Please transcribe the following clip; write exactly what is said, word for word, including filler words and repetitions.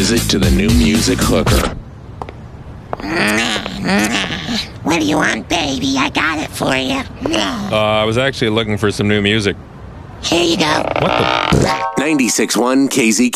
visit to the new music hooker. What do you want, baby? I got it for you. Uh, I was actually looking for some new music. Here you go. What the? ninety-six point one K Z